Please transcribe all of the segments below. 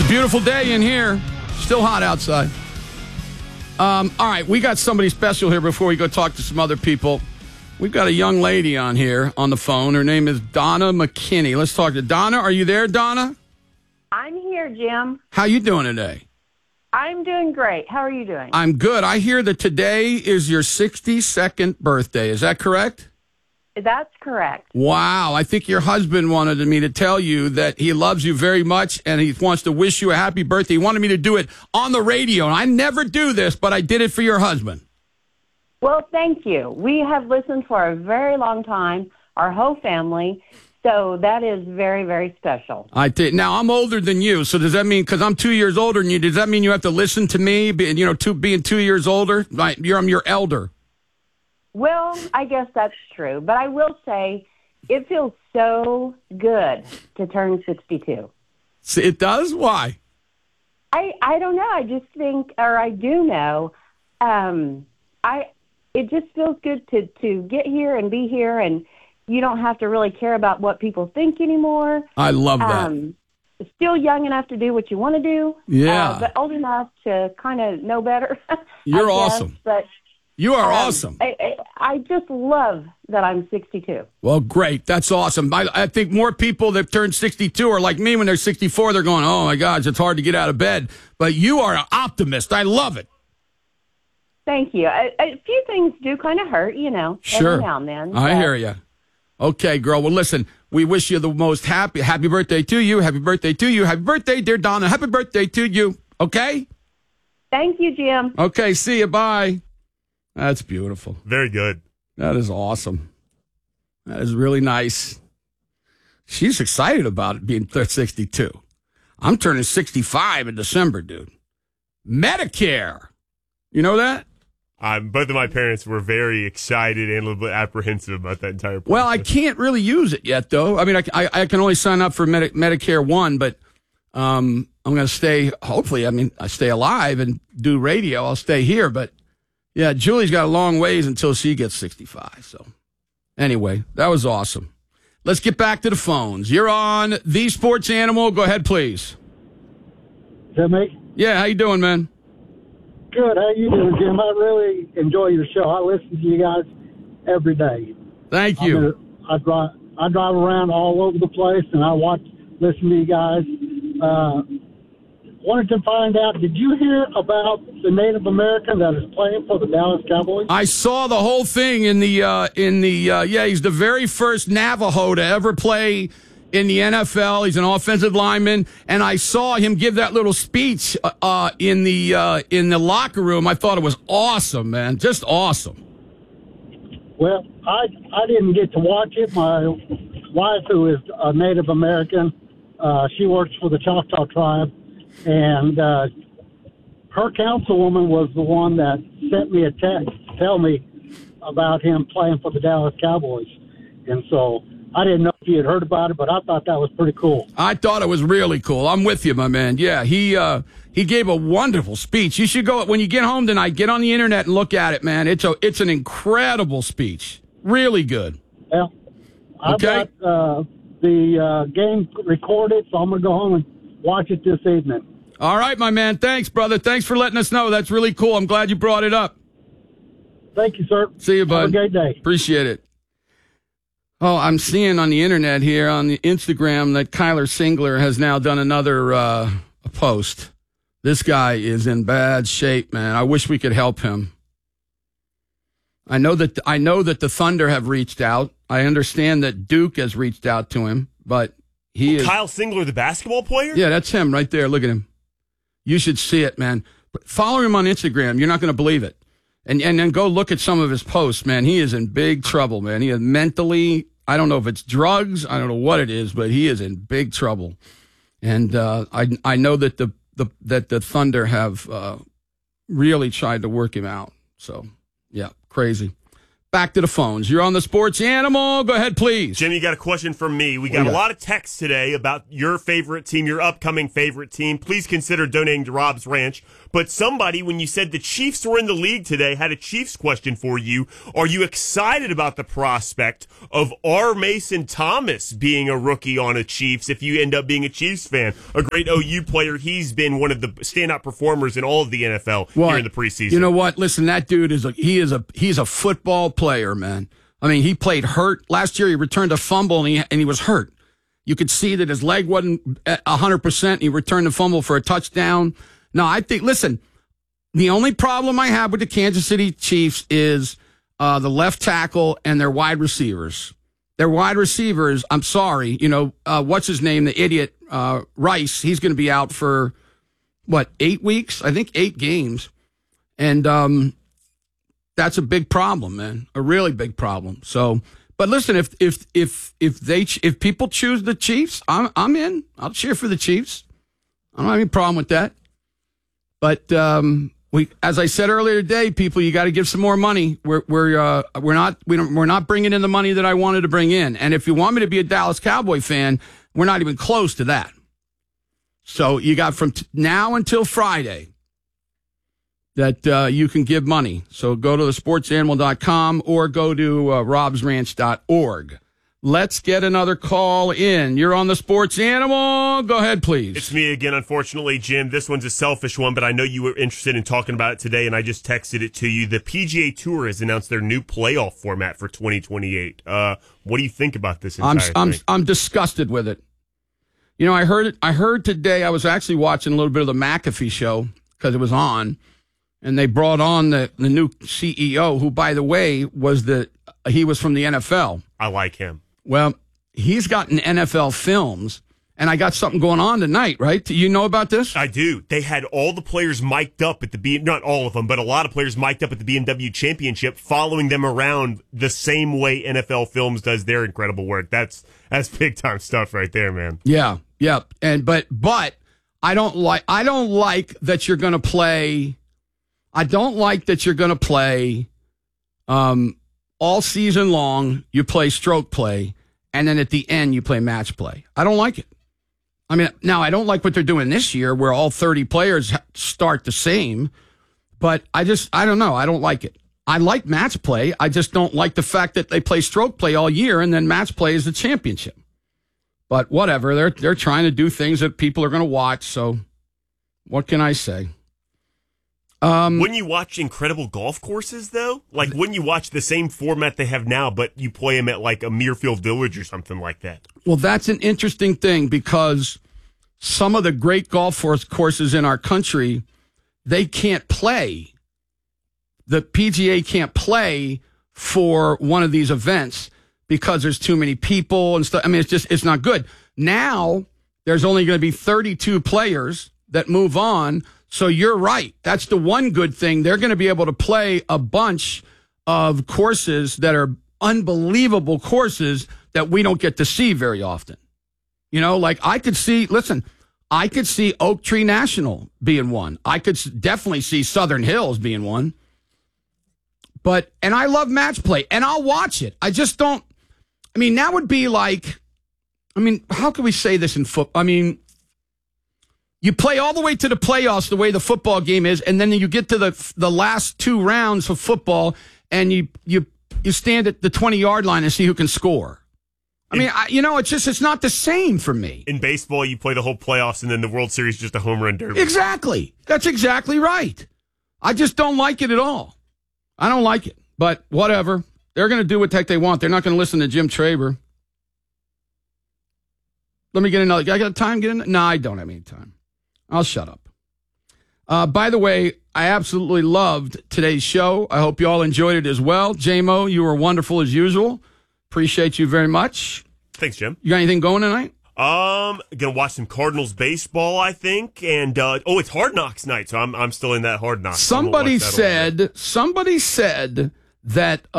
Beautiful day in here. Still hot outside. All right, we got somebody special here before we go talk to some other people. We've got a young lady on here on the phone. Her name is Donna McKinney. Let's talk to Donna. Are you there, Donna? I'm here, Jim. How you doing today? I'm doing great. How are you doing? I'm good. I hear that today is your 62nd birthday. Is that correct? That's correct. Wow. I think your husband wanted me to tell you that he loves you very much and he wants to wish you a happy birthday. He wanted me to do it on the radio. And I never do this, but I did it for your husband. Well, thank you. We have listened for a very long time, our whole family. So that is very, very special. I did. Now, I'm older than you. So does that mean, because I'm 2 years older than you, does that mean you have to listen to me, being 2 years older? I'm your elder. Well, I guess that's true. But I will say it feels so good to turn 62. It does? Why? I don't know. I just think, or I do know, it just feels good to get here and be here, and you don't have to really care about what people think anymore. I love that. Still young enough to do what you want to do. Yeah. But old enough to kind of know better. You're awesome. But you are awesome. I just love that I'm 62. Well, great. That's awesome. I think more people that turn 62 are like me when they're 64. They're going, oh, my gosh, it's hard to get out of bed. But you are an optimist. I love it. Thank you. A few things do kind of hurt, Sure. every now and then. I hear you. Okay, girl. Well, listen, we wish you the most happy birthday to you. Happy birthday to you. Happy birthday, dear Donna. Happy birthday to you. Okay? Thank you, Jim. Okay, see you. Bye. That's beautiful. Very good. That is awesome. That is really nice. She's excited about it being 62. I'm turning 65 in December, dude. Medicare. You know that? Both of my parents were very excited and a little bit apprehensive about that entire process. Well, I can't really use it yet, though. I mean, I can only sign up for Medicare 1, but I'm going to stay, hopefully, I stay alive and do radio. I'll stay here, but yeah, Julie's got a long ways until she gets 65. So anyway, that was awesome. Let's get back to the phones. You're on The Sports Animal. Go ahead, please. Is that me? Yeah, how you doing, man? Good. How you doing, Jim? I really enjoy your show. I listen to you guys every day. Thank you. I drive around all over the place, and I listen to you guys. Wanted to find out, did you hear about the Native American that is playing for the Dallas Cowboys? I saw the whole thing he's the very first Navajo to ever play in the NFL. He's an offensive lineman, and I saw him give that little speech in the locker room. I thought it was awesome, man. Just awesome. Well, I didn't get to watch it. My wife, who is a Native American, she works for the Choctaw tribe, and her councilwoman was the one that sent me a text to tell me about him playing for the Dallas Cowboys. And so I didn't know if you had heard about it, but I thought that was pretty cool. I thought it was really cool. I'm with you, my man. Yeah, he gave a wonderful speech. You should go, when you get home tonight, get on the internet and look at it, man. It's an incredible speech. Really good. Well, I've got the game recorded, so I'm going to go home and watch it this evening. All right, my man. Thanks, brother. Thanks for letting us know. That's really cool. I'm glad you brought it up. Thank you, sir. See you, bud. Have a great day. Appreciate it. Oh, I'm seeing on the internet here, on the Instagram, that Kyler Singler has now done another post. This guy is in bad shape, man. I wish we could help him. I know that the Thunder have reached out. I understand that Duke has reached out to him, but he is Kyle Singler, the basketball player? Yeah, that's him right there. Look at him. You should see it, man. Follow him on Instagram. You're not going to believe it. And then go look at some of his posts, man. He is in big trouble, man. He is mentally, I don't know if it's drugs, I don't know what it is, but he is in big trouble. And I know that the Thunder have really tried to work him out. So, yeah, crazy. back to the phones. You're on the Sports Animal. Go ahead, please. Jimmy, you got a question from me. We got a lot of texts today about your favorite team, your upcoming favorite team. Please consider donating to Rob's Ranch. But somebody, when you said the Chiefs were in the league today, had a Chiefs question for you. Are you excited about the prospect of R. Mason Thomas being a rookie on a Chiefs if you end up being a Chiefs fan? A great OU player. He's been one of the standout performers in all of the NFL here in the preseason. You know what? Listen, that dude he's a football player, man. I mean, he played hurt. Last year he returned a fumble and he was hurt. You could see that his leg wasn't at 100%. He returned the fumble for a touchdown. No, I think, listen, the only problem I have with the Kansas City Chiefs is the left tackle and their wide receivers. Their wide receivers, I'm sorry, what's his name, the idiot, Rice, he's going to be out for, 8 weeks? I think 8 games. And that's a big problem, man, a really big problem. So, but listen, if people choose the Chiefs, I'm in. I'll cheer for the Chiefs. I don't have any problem with that. But as I said earlier today, people, you got to give some more money. We're not bringing in the money that I wanted to bring in. And if you want me to be a Dallas Cowboy fan, we're not even close to that. So you got from now until Friday that you can give money. So go to thesportsanimal.com or go to robsranch.org. Let's get another call in. You're on the Sports Animal. Go ahead, please. It's me again, unfortunately, Jim. This one's a selfish one, but I know you were interested in talking about it today, and I just texted it to you. The PGA Tour has announced their new playoff format for 2028. What do you think about this entire thing? I'm disgusted with it. I heard today, I was actually watching a little bit of the McAfee show because it was on, and they brought on the new CEO, who, by the way, he was from the NFL. I like him. Well, he's gotten NFL Films, and I got something going on tonight, right? Do you know about this? I do. They had all the players mic'd up at not all of them, but a lot of players mic'd up at the BMW Championship, following them around the same way NFL Films does their incredible work. That's big time stuff right there, man. Yeah. And but I don't like that you're going to play. I don't like that you're going to play all season long. You play stroke play, and then at the end you play match play. I don't like it. I mean, now I don't like what they're doing this year, where all 30 players start the same. But I don't know. I don't like it. I like match play. I just don't like the fact that they play stroke play all year, and then match play is the championship. But whatever, they're trying to do things that people are going to watch. So, what can I say? Wouldn't you watch incredible golf courses, though? Like, wouldn't you watch the same format they have now, but you play them at, like, a Muirfield Village or something like that? Well, that's an interesting thing, because some of the great golf courses in our country, they can't play. The PGA can't play for one of these events because there's too many people and stuff. I mean, it's not good. Now, there's only going to be 32 players that move on. So you're right. That's the one good thing. They're going to be able to play a bunch of courses that are unbelievable courses that we don't get to see very often. Like I could see Oak Tree National being one. I could definitely see Southern Hills being one. And I love match play, and I'll watch it. I just don't. I mean, that would be like, how can we say this in football? I mean, you play all the way to the playoffs the way the football game is, and then you get to the last 2 rounds of football, and you stand at the 20-yard line and see who can score. It's not the same for me. In baseball, you play the whole playoffs, and then the World Series is just a home run derby. Exactly. That's exactly right. I just don't like it at all. I don't like it, but whatever. They're going to do what the heck they want. They're not going to listen to Jim Traber. Let me get another. I got time? No, I don't have any time. I'll shut up. By the way, I absolutely loved today's show. I hope you all enjoyed it as well. J-Mo, you were wonderful as usual. Appreciate you very much. Thanks, Jim. You got anything going tonight? Gonna watch some Cardinals baseball, I think, and it's Hard Knocks night, so I'm still in that Hard Knocks. Somebody said that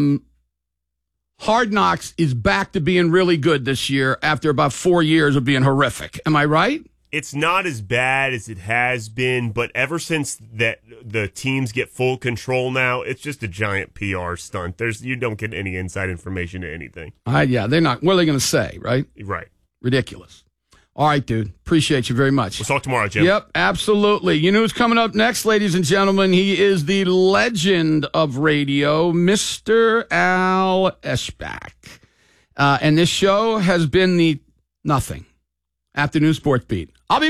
Hard Knocks is back to being really good this year after about 4 years of being horrific. Am I right? it's not as bad as it has been, but ever since that the teams get full control now, it's just a giant PR stunt. You don't get any inside information to anything. Yeah, they're not. What are they going to say, right? Right. Ridiculous. All right, dude. Appreciate you very much. We'll talk tomorrow, Jim. Yep, absolutely. You know who's coming up next, ladies and gentlemen? He is the legend of radio, Mr. Al Eschbach. And this show has been the nothing. Afternoon Sports Beat. I'll be